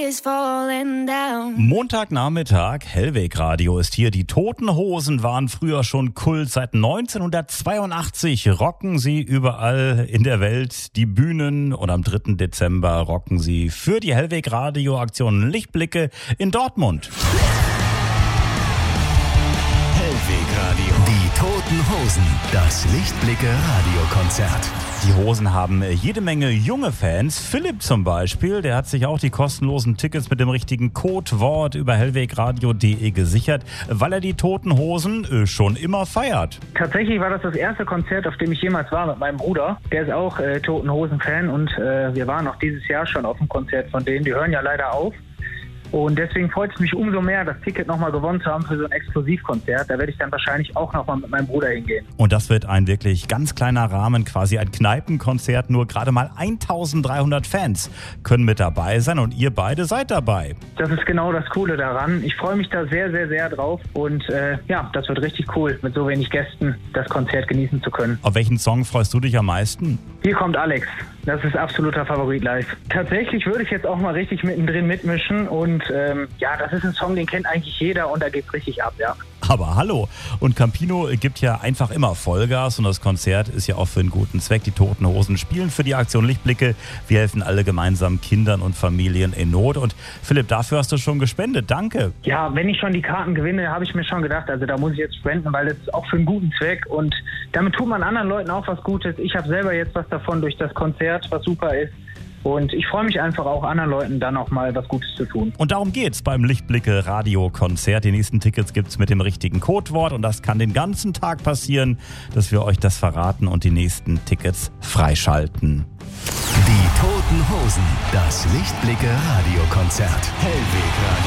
Montagnachmittag, Hellweg Radio ist hier. Die Toten Hosen waren früher schon Kult. Seit 1982 rocken sie überall in der Welt die Bühnen und am 3. Dezember rocken sie für die Hellweg Radio Aktion Lichtblicke in Dortmund. Hellweg Radio. Die Toten Hosen. Das Lichtblicke-Radiokonzert. Die Hosen haben jede Menge junge Fans. Philipp zum Beispiel, der hat sich auch die kostenlosen Tickets mit dem richtigen Codewort über hellwegradio.de gesichert, weil er die Toten Hosen schon immer feiert. Tatsächlich war das erste Konzert, auf dem ich jemals war mit meinem Bruder. Der ist auch Toten Hosen-Fan und wir waren auch dieses Jahr schon auf dem Konzert von denen. Die hören ja leider auf. Und deswegen freut es mich umso mehr, das Ticket nochmal gewonnen zu haben für so ein Exklusivkonzert. Da werde ich dann wahrscheinlich auch nochmal mit meinem Bruder hingehen. Und das wird ein wirklich ganz kleiner Rahmen, quasi ein Kneipenkonzert. Nur gerade mal 1300 Fans können mit dabei sein und ihr beide seid dabei. Das ist genau das Coole daran. Ich freue mich da sehr, sehr, sehr drauf. Und das wird richtig cool, mit so wenig Gästen das Konzert genießen zu können. Auf welchen Song freust du dich am meisten? Hier kommt Alex. Das ist absoluter Favorit live. Tatsächlich würde ich jetzt auch mal richtig mittendrin mitmischen und das ist ein Song, den kennt eigentlich jeder und da geht's richtig ab, ja. Aber hallo, und Campino gibt ja einfach immer Vollgas und das Konzert ist ja auch für einen guten Zweck. Die Toten Hosen spielen für die Aktion Lichtblicke. Wir helfen alle gemeinsam Kindern und Familien in Not. Und Philipp, dafür hast du schon gespendet. Danke. Ja, wenn ich schon die Karten gewinne, habe ich mir schon gedacht, also da muss ich jetzt spenden, weil das ist auch für einen guten Zweck und damit tut man anderen Leuten auch was Gutes. Ich habe selber jetzt was davon durch das Konzert, was super ist. Und ich freue mich einfach auch, anderen Leuten dann auch mal was Gutes zu tun. Und darum geht's beim Lichtblicke Radiokonzert. Die nächsten Tickets gibt's mit dem richtigen Codewort und das kann den ganzen Tag passieren, dass wir euch das verraten und die nächsten Tickets freischalten. Die Toten Hosen. Das Lichtblicke Radiokonzert. Hellweg Radio.